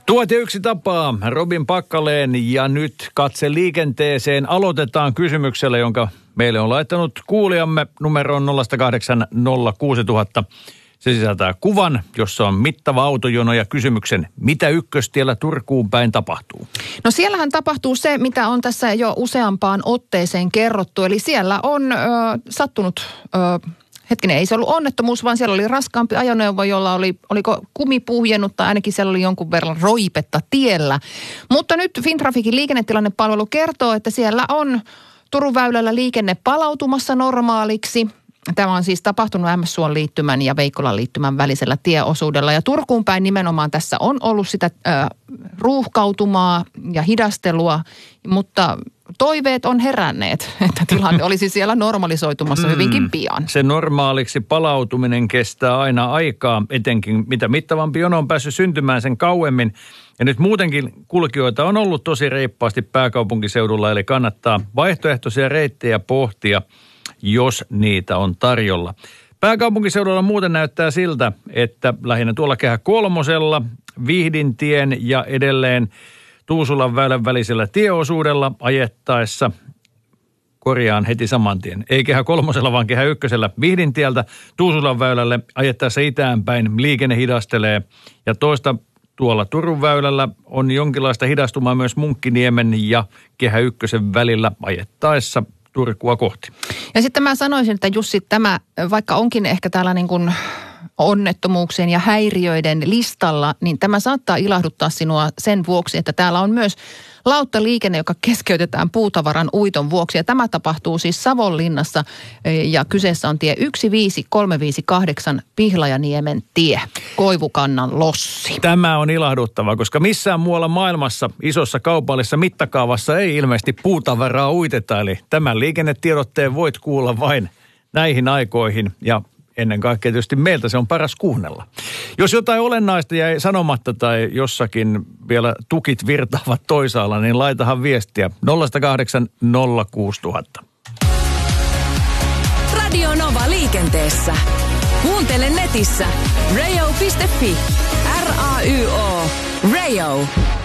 1001 tapaa Robin Packalén ja nyt katse liikenteeseen. Aloitetaan kysymyksellä, jonka meille on laittanut kuulijamme numeroon 0806000. Se sisältää kuvan, jossa on mittava autojono ja kysymyksen, mitä Ykköstiellä Turkuun päin tapahtuu? No siellähän tapahtuu se, mitä on tässä jo useampaan otteeseen kerrottu. Eli siellä on sattunut... ei se ollut onnettomuus, vaan siellä oli raskaampi ajoneuvo, jolla oliko kumi puhjennut tai ainakin siellä oli jonkun verran roipetta tiellä. Mutta nyt Fintraficin liikennetilannepalvelu kertoo, että siellä on Turun väylällä liikenne palautumassa normaaliksi. Tämä on siis tapahtunut MS-Suon liittymän ja Veikkolan liittymän välisellä tieosuudella. Ja Turkuun päin nimenomaan tässä on ollut sitä ruuhkautumaa ja hidastelua, mutta toiveet on heränneet, että tilanne olisi siellä normalisoitumassa hyvinkin pian. Se normaaliksi palautuminen kestää aina aikaa, etenkin mitä mittavampi jono on päässyt syntymään sen kauemmin. Ja nyt muutenkin kulkijoita on ollut tosi reippaasti pääkaupunkiseudulla, eli kannattaa vaihtoehtoisia reittejä pohtia, jos niitä on tarjolla. Pääkaupunkiseudulla muuten näyttää siltä, että lähinnä tuolla Kehä Kolmosella, Vihdintien ja edelleen Tuusulan väylän välisellä tieosuudella ajettaessa, korjaan heti saman tien, ei Kehä Kolmosella, vaan Kehä Ykkösellä Vihdintieltä Tuusulan väylälle ajettaessa itäänpäin liikenne hidastelee. Ja toista tuolla Turun väylällä on jonkinlaista hidastumaa myös Munkkiniemen ja Kehä Ykkösen välillä ajettaessa Turkua kohti. Ja sitten mä sanoisin, että Jussi, tämä vaikka onkin ehkä täällä niin kuin onnettomuuksien ja häiriöiden listalla, niin tämä saattaa ilahduttaa sinua sen vuoksi, että täällä on myös lauttaliikenne, joka keskeytetään puutavaran uiton vuoksi. Ja tämä tapahtuu siis Savonlinnassa ja kyseessä on tie 15358 Pihlajaniemen tie, Koivukannan lossi. Tämä on ilahduttava, koska missään muualla maailmassa isossa kaupallisessa mittakaavassa ei ilmeisesti puutavaraa uiteta. Eli tämän liikennetiedotteen voit kuulla vain näihin aikoihin ja ennen kaikkea tietysti meiltä se on paras kuunnella. Jos jotain olennaista jäi sanomatta tai jossakin vielä tukit virtaavat toisaalla, niin laitahan viestiä 0806000. Radio Nova liikenteessä. Kuuntele netissä radio.fi. RAYO. Radio.